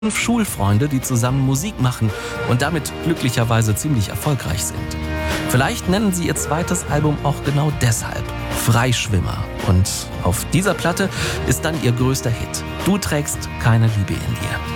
5 Schulfreunde, die zusammen Musik machen und damit glücklicherweise ziemlich erfolgreich sind. Vielleicht nennen sie ihr zweites Album auch genau deshalb Freischwimmer. Und auf dieser Platte ist dann ihr größter Hit. Du trägst keine Liebe in dir.